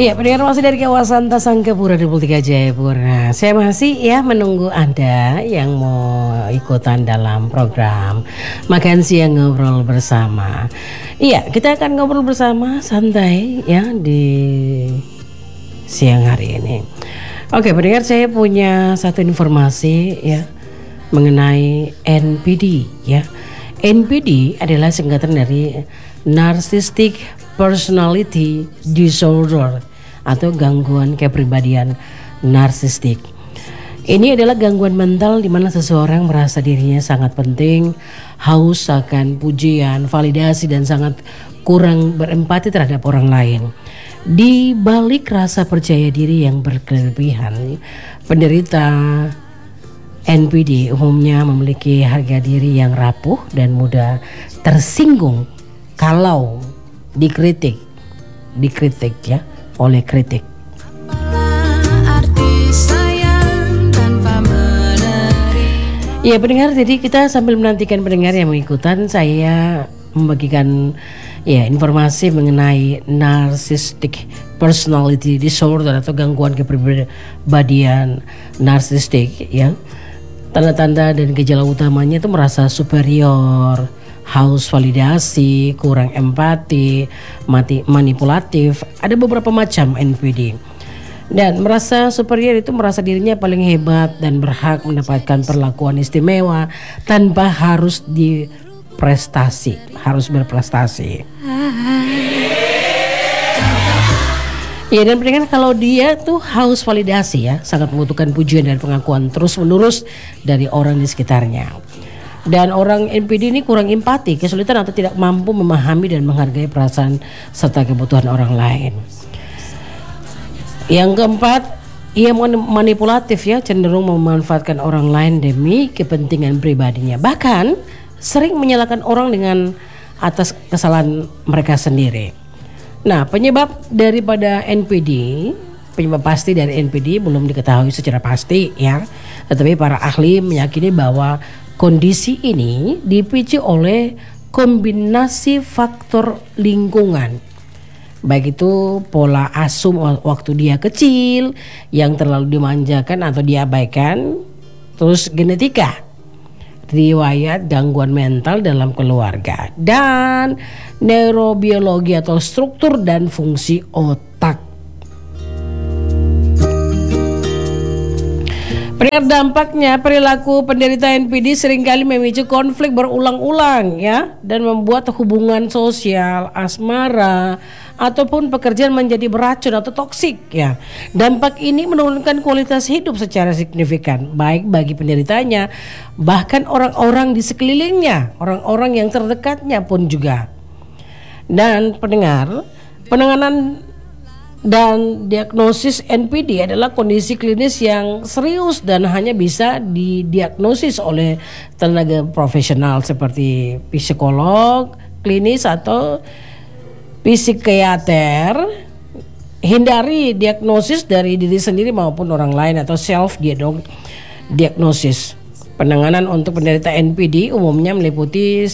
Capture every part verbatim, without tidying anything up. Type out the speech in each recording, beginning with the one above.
Iya, pendengar masih dari kawasan Tasangkapura dua puluh tiga Jayapura. Saya masih ya menunggu Anda yang mau ikutan dalam program Makan Siang Ngobrol Bersama. Iya, kita akan ngobrol bersama santai ya di siang hari ini. Oke, pendengar, saya punya satu informasi ya mengenai N P D ya. N P D adalah singkatan dari Narcissistic Personality Disorder atau gangguan kepribadian narsistik. Ini adalah gangguan mental di mana seseorang merasa dirinya sangat penting, haus akan pujian, validasi, dan sangat kurang berempati terhadap orang lain. Di balik rasa percaya diri yang berkelebihan, penderita N P D umumnya memiliki harga diri yang rapuh dan mudah tersinggung kalau dikritik, dikritik ya oleh kritik. Ya pendengar, jadi kita sambil menantikan pendengar yang mengikutan, saya membagikan ya informasi mengenai Narcissistic Personality Disorder atau gangguan kepribadian narsistik ya. Tanda-tanda dan gejala utamanya itu merasa superior, haus validasi, kurang empati, mati, manipulatif. Ada beberapa macam N P D. Dan merasa superior itu merasa dirinya paling hebat dan berhak mendapatkan perlakuan istimewa tanpa harus diprestasi, harus berprestasi. Ya, dan pendengar, kalau dia tuh haus validasi ya, sangat membutuhkan pujian dan pengakuan terus-menerus dari orang di sekitarnya. Dan orang N P D ini kurang empati, kesulitan atau tidak mampu memahami dan menghargai perasaan serta kebutuhan orang lain. Yang keempat, ia manipulatif ya, cenderung memanfaatkan orang lain demi kepentingan pribadinya. Bahkan sering menyalahkan orang dengan atas kesalahan mereka sendiri. Nah, penyebab daripada N P D, penyebab pasti dari N P D belum diketahui secara pasti ya. Tetapi para ahli meyakini bahwa kondisi ini dipicu oleh kombinasi faktor lingkungan. Baik itu pola asuh waktu dia kecil yang terlalu dimanjakan atau diabaikan, terus genetika, riwayat gangguan mental dalam keluarga, dan neurobiologi atau struktur dan fungsi otak. Pendengar, dampaknya perilaku penderita N P D seringkali memicu konflik berulang-ulang ya, dan membuat hubungan sosial, asmara ataupun pekerjaan menjadi beracun atau toksik ya. Dampak ini menurunkan kualitas hidup secara signifikan, baik bagi penderitanya, bahkan orang-orang di sekelilingnya, orang-orang yang terdekatnya pun juga. Dan pendengar, penanganan dan diagnosis N P D adalah kondisi klinis yang serius dan hanya bisa didiagnosis oleh tenaga profesional seperti psikolog klinis atau psikiater. Hindari diagnosis dari diri sendiri maupun orang lain atau self diagnosis. Penanganan untuk penderita N P D umumnya meliputi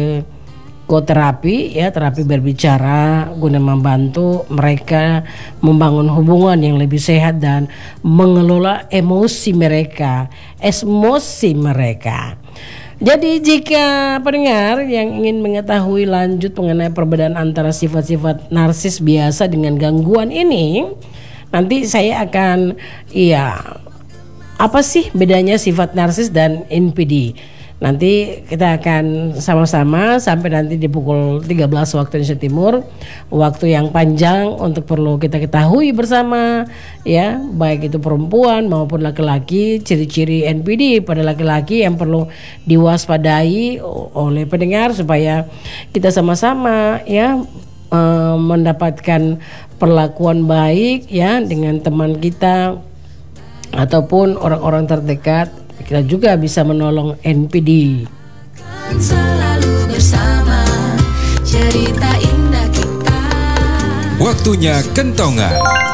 psikoterapi ya, terapi berbicara guna membantu mereka membangun hubungan yang lebih sehat dan mengelola emosi mereka, emosi mereka. Jadi jika pendengar yang ingin mengetahui lanjut mengenai perbedaan antara sifat-sifat narsis biasa dengan gangguan ini, nanti saya akan iya apa sih bedanya sifat narsis dan N P D. Nanti kita akan sama-sama sampai nanti di pukul tiga belas waktu Indonesia Timur, waktu yang panjang untuk perlu kita ketahui bersama ya, baik itu perempuan maupun laki-laki, ciri-ciri N P D pada laki-laki yang perlu diwaspadai oleh pendengar supaya kita sama-sama ya eh, mendapatkan perlakuan baik ya dengan teman kita ataupun orang-orang terdekat. Kita juga bisa menolong N P D. Selalu bersama cerita indah kita. Waktunya kentongan.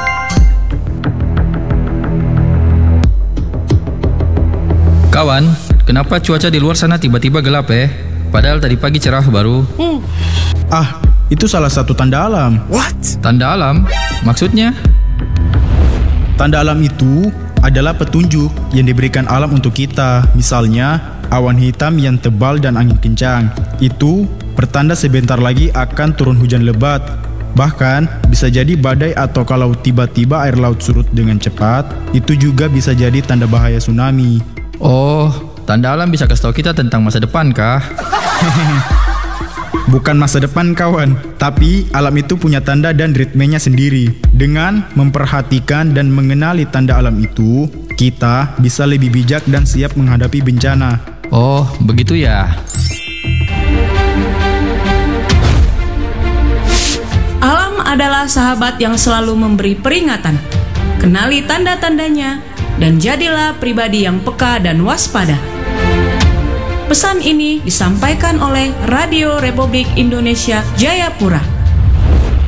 Kawan, kenapa cuaca di luar sana tiba-tiba gelap ya? Padahal tadi pagi cerah baru. Hmm. Ah, itu salah satu tanda alam. What? Tanda alam? Maksudnya? Tanda alam itu adalah petunjuk yang diberikan alam untuk kita. Misalnya, awan hitam yang tebal dan angin kencang. Itu pertanda sebentar lagi akan turun hujan lebat. Bahkan, bisa jadi badai atau kalau tiba-tiba air laut surut dengan cepat, itu juga bisa jadi tanda bahaya tsunami. Oh, tanda alam bisa kasih tahu kita tentang masa depan kah? Bukan masa depan kawan, tapi alam itu punya tanda dan ritmenya sendiri. Dengan memperhatikan dan mengenali tanda alam itu, kita bisa lebih bijak dan siap menghadapi bencana. Oh, begitu ya. Alam adalah sahabat yang selalu memberi peringatan. Kenali tanda-tandanya dan jadilah pribadi yang peka dan waspada. Pesan ini disampaikan oleh Radio Republik Indonesia Jayapura.